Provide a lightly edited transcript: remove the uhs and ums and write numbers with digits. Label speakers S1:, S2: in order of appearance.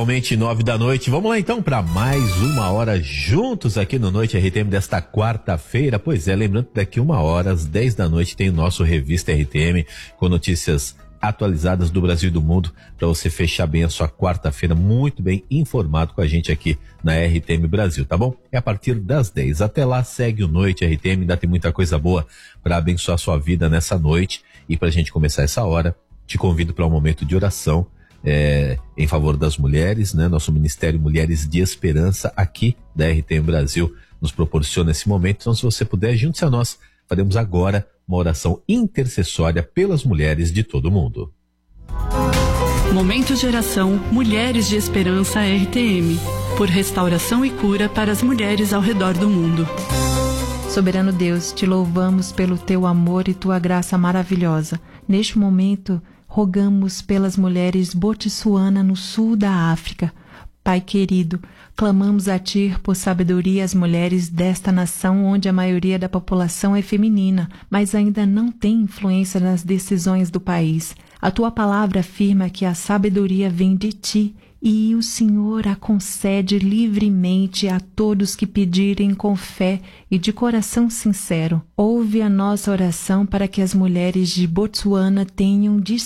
S1: Pontualmente 9 da noite. Vamos lá então para mais uma hora juntos aqui no Noite RTM desta quarta-feira. Pois é, lembrando que daqui uma hora, às 10 da noite, tem o nosso Revista RTM com notícias atualizadas do Brasil e do mundo para você fechar bem a sua quarta-feira muito bem informado com a gente aqui na RTM Brasil, tá bom? É a partir das 10. Até lá, segue o Noite RTM, ainda tem muita coisa boa para abençoar a sua vida nessa noite. E para a gente começar essa hora, te convido para um momento de oração em favor das mulheres, né? Nosso Ministério Mulheres de Esperança aqui da RTM Brasil nos proporciona esse momento. Então, se você puder, junte-se a nós. Faremos agora uma oração intercessória pelas mulheres de todo o mundo.
S2: Momento de oração Mulheres de Esperança RTM, por restauração e cura para as mulheres ao redor do mundo.
S3: Soberano Deus, te louvamos pelo teu amor e tua graça maravilhosa. Neste momento, rogamos pelas mulheres Botsuana no sul da África. Pai querido, clamamos a ti por sabedoria às mulheres desta nação onde a maioria da população é feminina, mas ainda não tem influência nas decisões do país. A tua palavra afirma que a sabedoria vem de ti e o Senhor a concede livremente a todos que pedirem com fé e de coração sincero. Ouve a nossa oração para que as mulheres de Botsuana tenham discernimento